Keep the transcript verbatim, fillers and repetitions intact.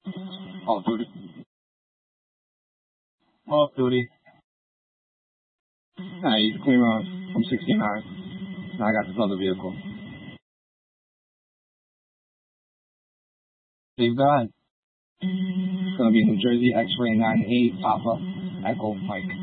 Call of Duty. Call of Duty. I used to clean around from sixty-nine. Now I got this other vehicle. Save that. It's gonna be New Jersey X-ray nine eight Papa Echo Mike.